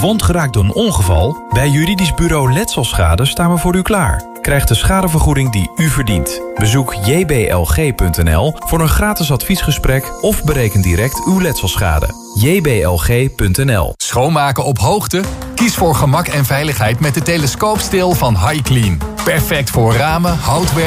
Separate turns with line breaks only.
gewond geraakt door een ongeval? Bij Juridisch Bureau Letselschade staan we voor u klaar. Krijg de schadevergoeding die u verdient. Bezoek jblg.nl voor een gratis adviesgesprek of bereken direct uw letselschade. jblg.nl.
Schoonmaken op hoogte? Kies voor gemak en veiligheid met de telescoopsteel van HiClean. Perfect voor ramen, houtwerk